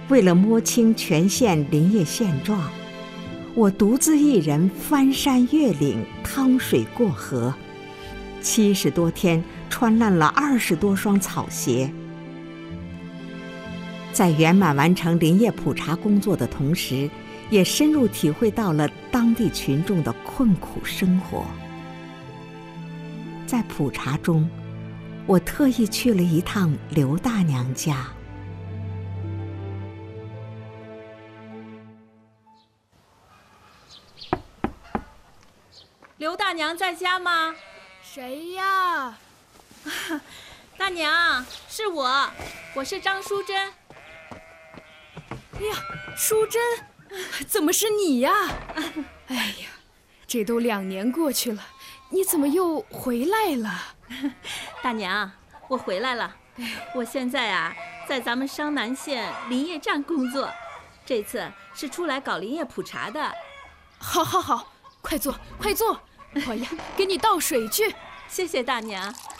为了摸清全县林业现状，我独自一人翻山越岭，趟水过河，70多天穿烂了20多双草鞋。在圆满完成林业普查工作的同时，也深入体会到了当地群众的困苦生活。在普查中，我特意去了一趟刘大娘家。 刘大娘在家吗？ 谁呀？ 大娘，是我，我是张淑珍。 哎呀，淑珍，怎么是你呀？哎呀，这都2年过去了，你怎么又回来了？ 大娘，我回来了。我现在啊，在咱们商南县林业站工作，这次是出来搞林业普查的。 好，快坐，快坐，我呀，给你倒水去。 谢谢大娘。